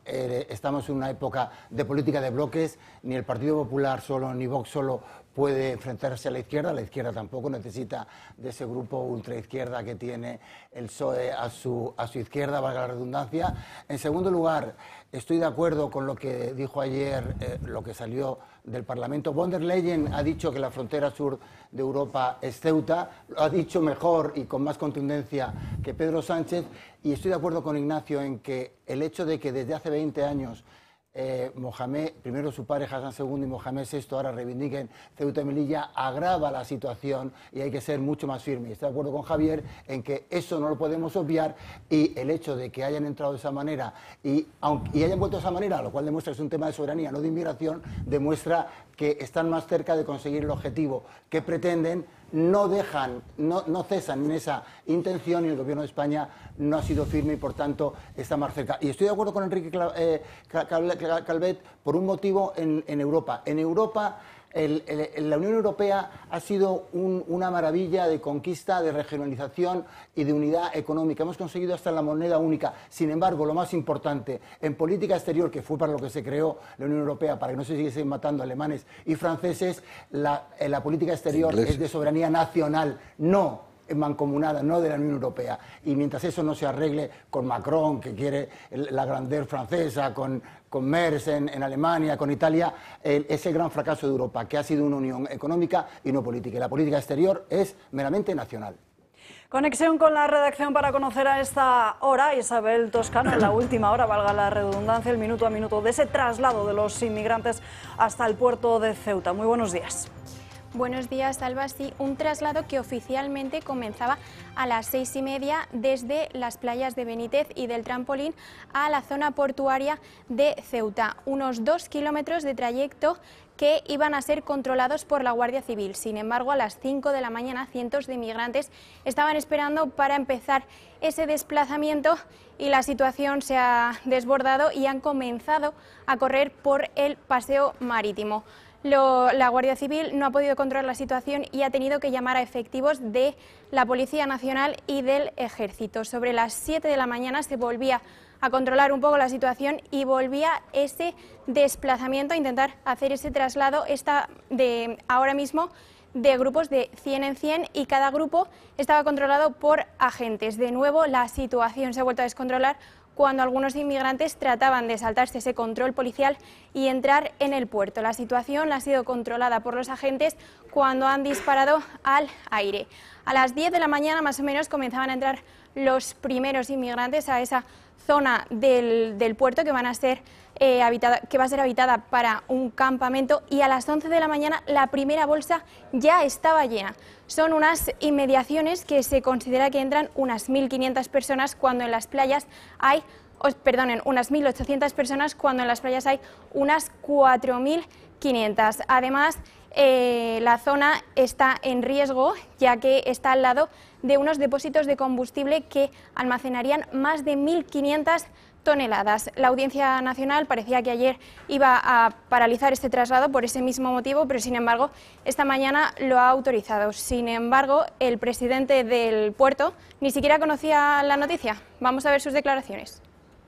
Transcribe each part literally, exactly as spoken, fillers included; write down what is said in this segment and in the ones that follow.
eh, estamos en una época de política de bloques, ni el Partido Popular solo, ni Vox solo puede enfrentarse a la izquierda, la izquierda tampoco necesita de ese grupo ultraizquierda que tiene el P S O E a su, a su izquierda, valga la redundancia. En segundo lugar, estoy de acuerdo con lo que dijo ayer, eh, lo que salió del Parlamento. Von der Leyen ha dicho que la frontera sur de Europa es Ceuta, lo ha dicho mejor y con más contundencia que Pedro Sánchez, y estoy de acuerdo con Ignacio en que el hecho de que desde hace veinte años Eh, Mohamed, primero su padre Hassan segundo y Mohamed sexto ahora reivindiquen Ceuta y Melilla, agrava la situación y hay que ser mucho más firme. Y estoy de acuerdo con Javier en que eso no lo podemos obviar, y el hecho de que hayan entrado de esa manera y, aunque, y hayan vuelto de esa manera, lo cual demuestra que es un tema de soberanía, no de inmigración, demuestra que están más cerca de conseguir el objetivo que pretenden. No dejan, no, no cesan en esa intención, y el Gobierno de España no ha sido firme y por tanto está más cerca. Y estoy de acuerdo con Enrique Calvet por un motivo en, en Europa. En Europa el, el, la Unión Europea ha sido un, una maravilla de conquista, de regionalización y de unidad económica. Hemos conseguido hasta la moneda única. Sin embargo, lo más importante, en política exterior, que fue para lo que se creó la Unión Europea, para que no se siguiesen matando alemanes y franceses, la, la política exterior Inglés. es de soberanía nacional, no mancomunada, no de la Unión Europea. Y mientras eso no se arregle con Macron, que quiere la grandeur francesa, con, con Merz en, en Alemania, con Italia, el, ese gran fracaso de Europa, que ha sido una unión económica y no política. Y la política exterior es meramente nacional. Conexión con la redacción para conocer a esta hora Isabel Toscano, en la última hora, valga la redundancia, el minuto a minuto de ese traslado de los inmigrantes hasta el puerto de Ceuta. Muy buenos días. Buenos días, Alba. Sí, un traslado que oficialmente comenzaba a las seis y media desde las playas de Benítez y del Trampolín a la zona portuaria de Ceuta. Unos dos kilómetros de trayecto que iban a ser controlados por la Guardia Civil. Sin embargo, a las cinco de la mañana cientos de inmigrantes estaban esperando para empezar ese desplazamiento y la situación se ha desbordado y han comenzado a correr por el paseo marítimo. Lo, la Guardia Civil no ha podido controlar la situación y ha tenido que llamar a efectivos de la Policía Nacional y del Ejército. Sobre las siete de la mañana se volvía a controlar un poco la situación y volvía ese desplazamiento, a intentar hacer ese traslado esta de ahora mismo de grupos de cien en cien, y cada grupo estaba controlado por agentes. De nuevo la situación se ha vuelto a descontrolar cuando algunos inmigrantes trataban de saltarse ese control policial y entrar en el puerto. La situación ha sido controlada por los agentes cuando han disparado al aire. A las diez de la mañana más o menos comenzaban a entrar los primeros inmigrantes a esa zona del, del puerto que van a ser eh, habitada, que va a ser habitada para un campamento, y a las once de la mañana la primera bolsa ya estaba llena. Son unas inmediaciones que se considera que entran unas mil quinientas personas cuando en las playas hay, oh, perdonen, unas mil ochocientas personas cuando en las playas hay unas cuatro mil quinientas. Además, eh, la zona está en riesgo ya que está al lado de unos depósitos de combustible que almacenarían más de mil quinientas toneladas. La Audiencia Nacional parecía que ayer iba a paralizar este traslado por ese mismo motivo, pero sin embargo esta mañana lo ha autorizado. Sin embargo, el presidente del puerto ni siquiera conocía la noticia. Vamos a ver sus declaraciones.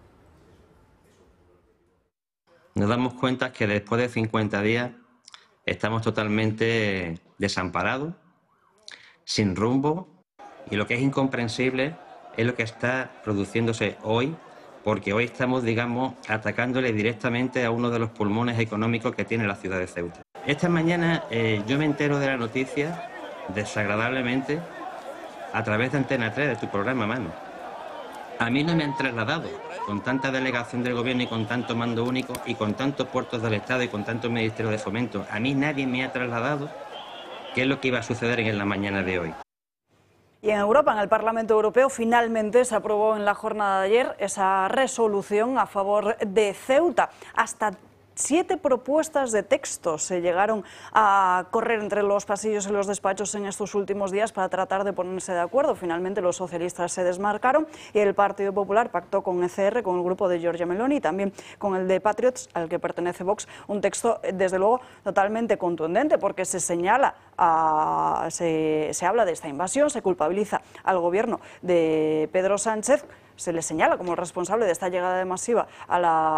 Nos damos cuenta que después de cincuenta días estamos totalmente desamparados, sin rumbo, y lo que es incomprensible es lo que está produciéndose hoy, porque hoy estamos, digamos, atacándole directamente a uno de los pulmones económicos que tiene la ciudad de Ceuta. Esta mañana eh, yo me entero de la noticia, desagradablemente, a través de Antena tres, de tu programa, Manu. A mí no me han trasladado, con tanta delegación del gobierno y con tanto mando único y con tantos puertos del Estado y con tantos ministerios de fomento. A mí nadie me ha trasladado qué es lo que iba a suceder en la mañana de hoy. Y en Europa, en el Parlamento Europeo, finalmente se aprobó en la jornada de ayer esa resolución a favor de Ceuta. Hasta siete propuestas de texto se llegaron a correr entre los pasillos y los despachos en estos últimos días para tratar de ponerse de acuerdo. Finalmente los socialistas se desmarcaron y el Partido Popular pactó con E C R, con el grupo de Giorgia Meloni y también con el de Patriots, al que pertenece Vox, un texto desde luego totalmente contundente, porque se señala, a, se, se habla de esta invasión, se culpabiliza al gobierno de Pedro Sánchez, se le señala como responsable de esta llegada masiva a la